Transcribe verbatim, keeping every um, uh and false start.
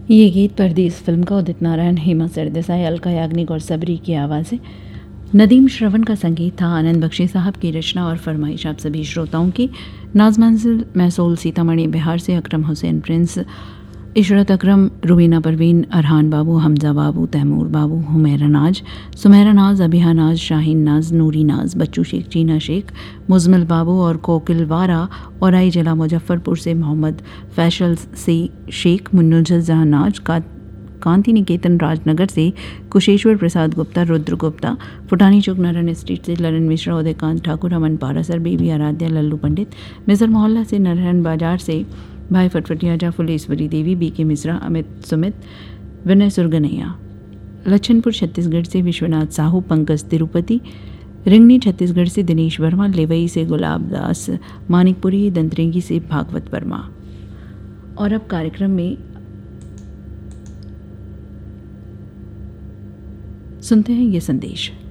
ये गीत परदेस फिल्म का उदित नारायण, हेमा सरदेसाई, अलका याग्निक और सबरी की आवाज़ें। नदीम श्रवण का संगीत था। आनंद बख्शी साहब की रचना और फरमाइश आप सभी श्रोताओं की। नाज मंजिल महसूल सीतामढ़ी बिहार से अकरम हुसैन प्रिंस, इशरत अकरम, रुबीना परवीन, अरहान बाबू, हमजा बाबू, तैमूर बाबू, हुमैरा नाज, सुमैरा नाज, अबिहा नाज, शाहीन नाज, नूरी नाज, बच्चू शेख, जीना शेख, मुजमिल बाबू और कोकिल वारा, और आई जिला मुजफ्फरपुर से मोहम्मद फैसल से शेख, मुन्नुजल जहाँ नाज, का कांति निकेतन राजनगर से कुशेश्वर प्रसाद गुप्ता, रुद्र गुप्ता, फुटानी चौक नारायण स्ट्रीट से ललन मिश्रा, उदयकांत ठाकुर, अमन पारासर, बेबी आराध्या, लल्लू पंडित, मिजर मोहल्ला से, नारायण बाजार से भाई फटफटिया, जा फुलेश्वरी देवी, बी के मिश्रा, अमित सुमित, विनय सुरगनैया, लच्छनपुर छत्तीसगढ़ से विश्वनाथ साहू, पंकज तिरुपति, रिंगनी छत्तीसगढ़ से दिनेश वर्मा, लेवई से गुलाब दास, मानिकपुरी दंतरेंगी से भागवत वर्मा। और अब कार्यक्रम में सुनते हैं ये संदेश।